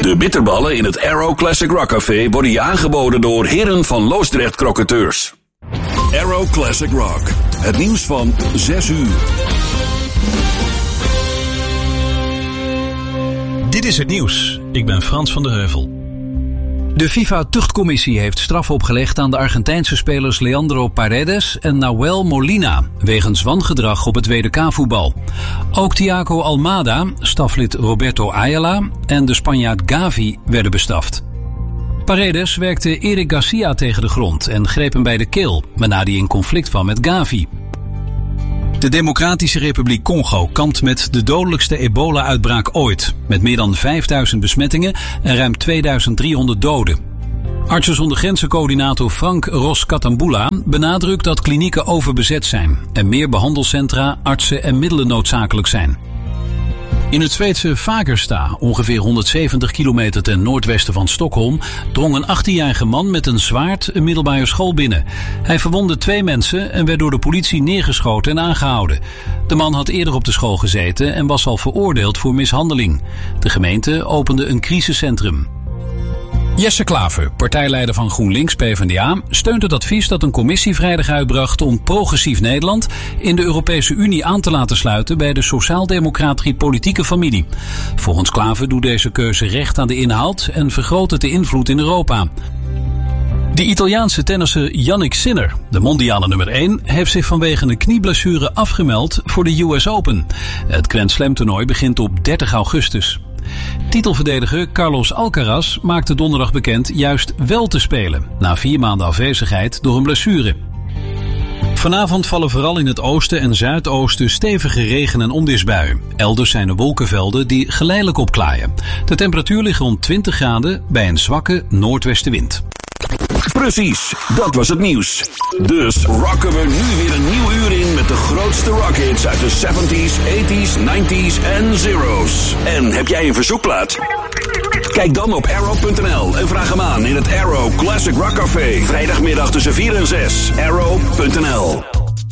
De bitterballen in het Arrow Classic Rock Café worden je aangeboden door Heren van Loosdrecht Crocateurs. Arrow Classic Rock. Het nieuws van 6 uur. Dit is het nieuws. Ik ben Frans van der Heuvel. De FIFA-tuchtcommissie heeft straf opgelegd aan de Argentijnse spelers Leandro Paredes en Nahuel Molina wegens wangedrag op het WK-voetbal. Ook Thiago Almada, staflid Roberto Ayala en de Spanjaard Gavi werden bestraft. Paredes werkte Eric Garcia tegen de grond en greep hem bij de keel, waarna hij in conflict kwam met Gavi. De Democratische Republiek Congo kampt met de dodelijkste ebola-uitbraak ooit, met meer dan 5000 besmettingen en ruim 2300 doden. Artsen zonder Grenzen-coördinator Frank Ros-Katambula benadrukt dat klinieken overbezet zijn en meer behandelcentra, artsen en middelen noodzakelijk zijn. In het Zweedse Fagersta, ongeveer 170 kilometer ten noordwesten van Stockholm, drong een 18-jarige man met een zwaard een middelbare school binnen. Hij verwondde 2 mensen en werd door de politie neergeschoten en aangehouden. De man had eerder op de school gezeten en was al veroordeeld voor mishandeling. De gemeente opende een crisiscentrum. Jesse Klaver, partijleider van GroenLinks PvdA, steunt het advies dat een commissie vrijdag uitbracht om progressief Nederland in de Europese Unie aan te laten sluiten bij de sociaal-democratische politieke familie. Volgens Klaver doet deze keuze recht aan de inhoud en vergroot het de invloed in Europa. De Italiaanse tennisser Jannik Sinner, de mondiale nummer 1, heeft zich vanwege een knieblessure afgemeld voor de US Open. Het Grand Slam toernooi begint op 30 augustus. Titelverdediger Carlos Alcaraz maakte donderdag bekend juist wel te spelen, na 4 maanden afwezigheid door een blessure. Vanavond vallen vooral in het oosten en zuidoosten stevige regen- en onweersbuien. Elders zijn er wolkenvelden die geleidelijk opklaaien. De temperatuur ligt rond 20 graden bij een zwakke noordwestenwind. Precies, dat was het nieuws. Dus rocken we nu weer een nieuw uur in met de grootste rockhits uit de 70s, 80s, 90s en zeros. En heb jij een verzoekplaat? Kijk dan op arrow.nl en vraag hem aan in het Arrow Classic Rock Café. Vrijdagmiddag tussen 4 en 6. Arrow.nl.